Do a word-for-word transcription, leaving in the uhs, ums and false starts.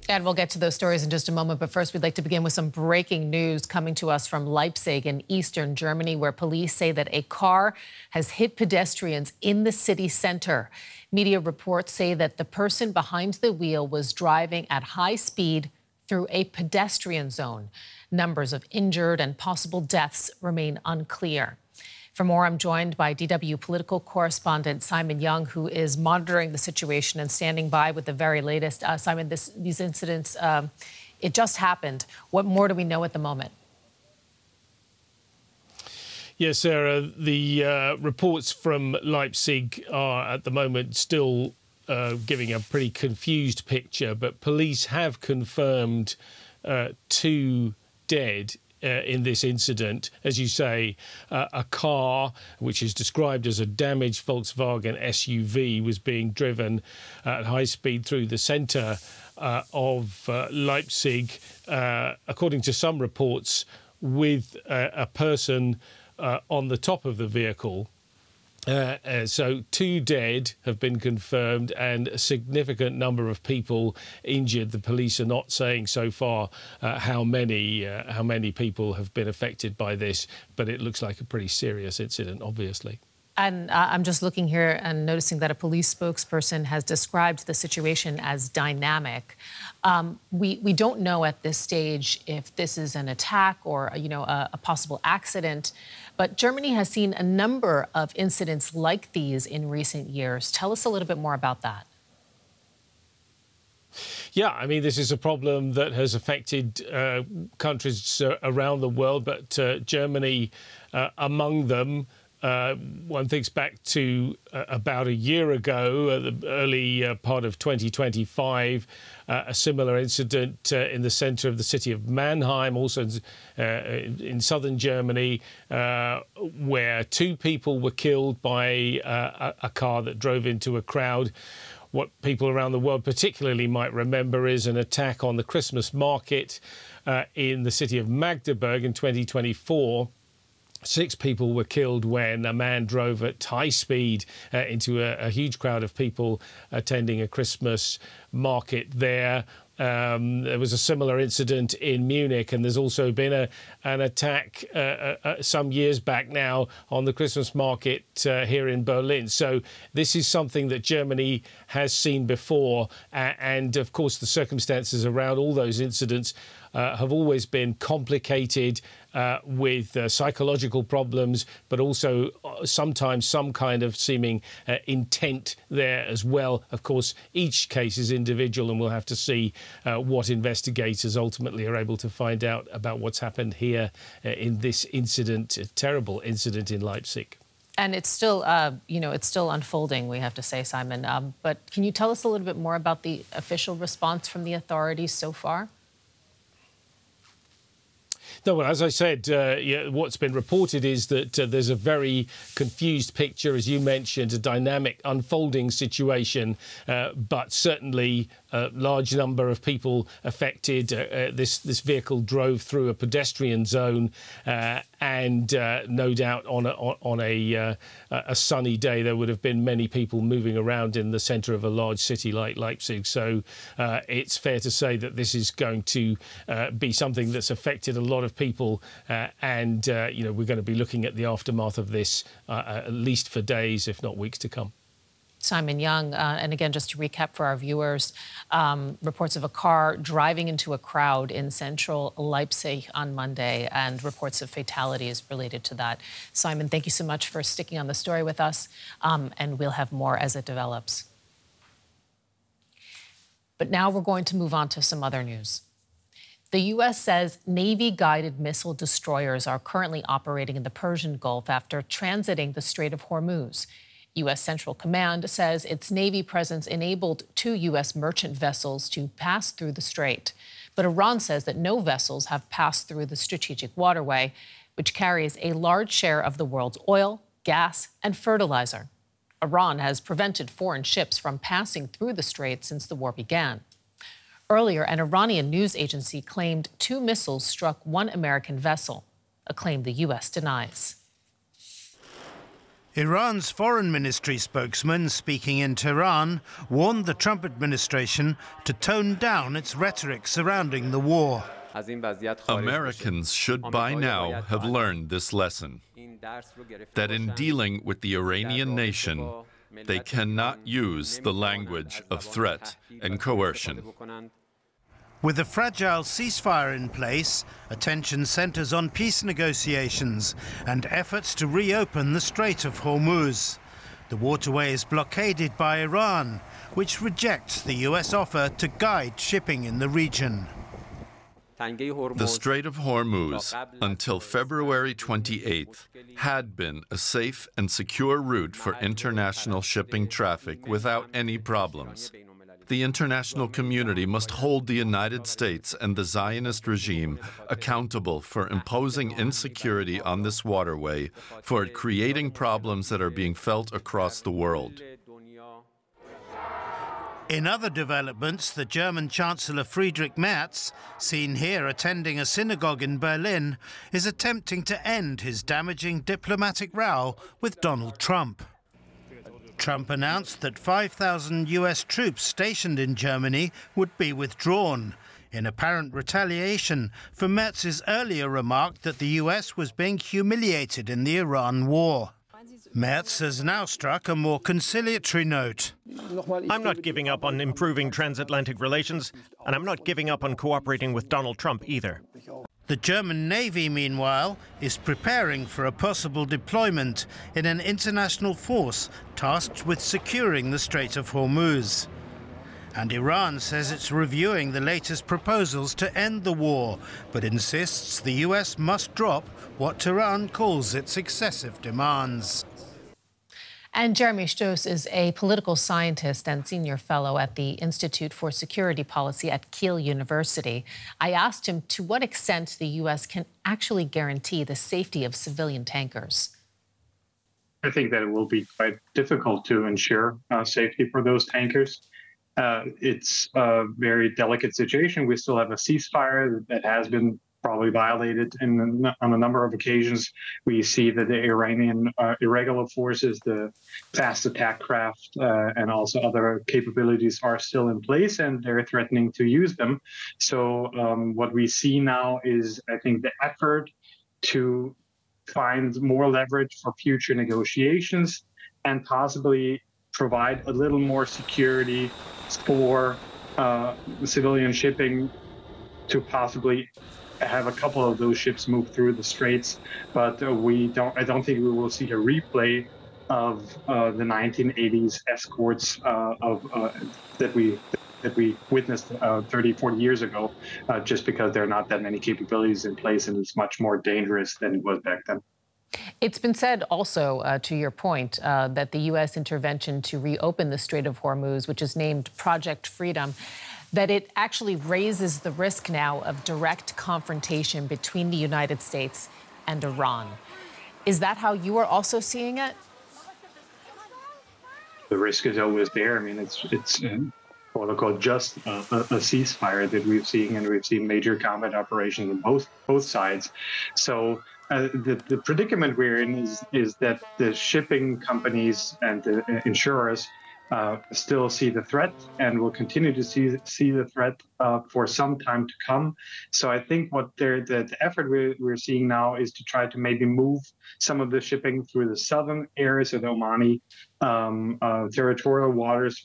And we'll get to those stories in just a moment. But first, we'd like to begin with some breaking news coming to us from Leipzig in eastern Germany, where police say that a car has hit pedestrians in the city center. Media reports say that the person behind the wheel was driving at high speed through a pedestrian zone. Numbers of injured and possible deaths remain unclear. For more, I'm joined by D W political correspondent Simon Young, who is monitoring the situation and standing by with the very latest. Uh, Simon, this, these incidents, um, it just happened. What more do we know at the moment? Yes, Sarah, the uh, reports from Leipzig are at the moment still uh, giving a pretty confused picture, but police have confirmed uh, two dead Uh, in this incident. As you say, uh, a car, which is described as a damaged Volkswagen S U V, was being driven at high speed through the centre uh, of uh, Leipzig, uh, according to some reports, with uh, a person uh, on the top of the vehicle. Uh, uh, so two dead have been confirmed and a significant number of people injured. The police are not saying so far uh, how many uh, how many people have been affected by this, but it looks like a pretty serious incident, obviously. And uh, I'm just looking here and noticing that a police spokesperson has described the situation as dynamic. Um, we, we don't know at this stage if this is an attack or, you know, a, a possible accident. But Germany has seen a number of incidents like these in recent years. Tell us a little bit more about that. Yeah, I mean, this is a problem that has affected uh, countries uh, around the world, but uh, Germany uh, among them. Uh, one thinks back to uh, about a year ago, uh, the early uh, part of twenty twenty-five, uh, a similar incident uh, in the centre of the city of Mannheim, also in, uh, in southern Germany, uh, where two people were killed by uh, a, a car that drove into a crowd. What people around the world particularly might remember is an attack on the Christmas market uh, in the city of Magdeburg in twenty twenty-four. Six people were killed when a man drove at high speed uh, into a, a huge crowd of people attending a Christmas market there. Um, there was a similar incident in Munich, and there's also been a, an attack uh, uh, some years back now on the Christmas market uh, here in Berlin. So this is something that Germany has seen before. Uh, and, of course, the circumstances around all those incidents uh, have always been complicated uh, with uh, psychological problems, but also sometimes some kind of seeming uh, intent there as well. Of course, each case is individual, and we'll have to see Uh, what investigators ultimately are able to find out about what's happened here uh, in this incident, a terrible incident in Leipzig. And it's still, uh, you know, it's still unfolding, we have to say, Simon. Um, but can you tell us a little bit more about the official response from the authorities so far? No, well, as I said, uh, yeah, what's been reported is that uh, there's a very confused picture, as you mentioned, a dynamic unfolding situation, uh, but certainly a large number of people affected. Uh, uh, this, this vehicle drove through a pedestrian zone uh, and uh, no doubt on a, on a, uh, a sunny day there would have been many people moving around in the centre of a large city like Leipzig. So uh, it's fair to say that this is going to uh, be something that's affected a lot of people, uh, and uh, you know, we're going to be looking at the aftermath of this uh, at least for days, if not weeks to come. Simon Young, uh, and again, just to recap for our viewers, um, reports of a car driving into a crowd in central Leipzig on Monday, and reports of fatalities related to that. Simon, thank you so much for sticking on the story with us, um, and we'll have more as it develops. But now we're going to move on to some other news. The U S says Navy-guided missile destroyers are currently operating in the Persian Gulf after transiting the Strait of Hormuz. U S Central Command says its Navy presence enabled two U S merchant vessels to pass through the strait. But Iran says that no vessels have passed through the strategic waterway, which carries a large share of the world's oil, gas, and fertilizer. Iran has prevented foreign ships from passing through the strait since the war began. Earlier, an Iranian news agency claimed two missiles struck one American vessel, a claim the U S denies. Iran's foreign ministry spokesman, speaking in Tehran, warned the Trump administration to tone down its rhetoric surrounding the war. Americans should by now have learned this lesson, that in dealing with the Iranian nation, they cannot use the language of threat and coercion. With a fragile ceasefire in place, attention centers on peace negotiations and efforts to reopen the Strait of Hormuz. The waterway is blockaded by Iran, which rejects the U S offer to guide shipping in the region. The Strait of Hormuz, until February twenty-eighth, had been a safe and secure route for international shipping traffic without any problems. The international community must hold the United States and the Zionist regime accountable for imposing insecurity on this waterway, for creating problems that are being felt across the world. In other developments, the German Chancellor Friedrich Merz, seen here attending a synagogue in Berlin, is attempting to end his damaging diplomatic row with Donald Trump. Trump announced that five thousand U S troops stationed in Germany would be withdrawn, in apparent retaliation for Merz's earlier remark that the U S was being humiliated in the Iran war. Merz has now struck a more conciliatory note. I'm not giving up on improving transatlantic relations, and I'm not giving up on cooperating with Donald Trump either. The German Navy, meanwhile, is preparing for a possible deployment in an international force tasked with securing the Strait of Hormuz. And Iran says it's reviewing the latest proposals to end the war, but insists the U S must drop what Tehran calls its excessive demands. And Jeremy Stoss is a political scientist and senior fellow at the Institute for Security Policy at Kiel University. I asked him to what extent the U S can actually guarantee the safety of civilian tankers. I think that it will be quite difficult to ensure uh, safety for those tankers. Uh, it's a very delicate situation. We still have a ceasefire that has been probably violated in, on a number of occasions. We see that the Iranian uh, irregular forces, the fast attack craft, uh, and also other capabilities are still in place, and they're threatening to use them. So um, what we see now is, I think, the effort to find more leverage for future negotiations and possibly provide a little more security for uh, civilian shipping to possibly have a couple of those ships move through the straits, but uh, we don't. I don't think we will see a replay of uh, the nineteen eighties escorts uh, of uh, that we that we witnessed uh, thirty, forty years ago, uh, just because there are not that many capabilities in place, and it's much more dangerous than it was back then. It's been said also, uh, to your point, uh, that the U S intervention to reopen the Strait of Hormuz, which is named Project Freedom, that it actually raises the risk now of direct confrontation between the United States and Iran. Is that how you are also seeing it? The risk is always there. I mean, it's it's uh, quote unquote just a, a ceasefire that we've seen, and we've seen major combat operations on both both sides. So uh, the the predicament we're in is is that the shipping companies and the insurers Uh, still see the threat and will continue to see see the threat uh, for some time to come. So I think what they're, the, the effort we're, we're seeing now is to try to maybe move some of the shipping through the southern areas of the Omani um, uh, territorial waters